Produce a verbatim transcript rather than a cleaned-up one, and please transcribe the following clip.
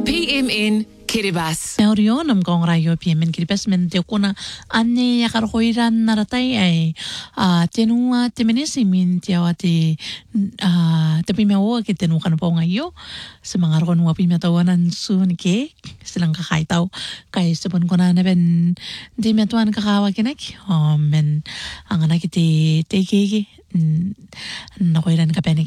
P M N Kiribati. Nauriyo nam kong rayo P M N Kiribati men te kuna ane yakarhoiran naratai ay tenua temenesi min tiawa te tapi mewa ke tenu kan po ngayo sa mga ron wa pimatawanan sun ke silang kakaitaw kay sabon ko na na ben di metuan kakawa kinak oh men ang anak iti te keke nakoiran ka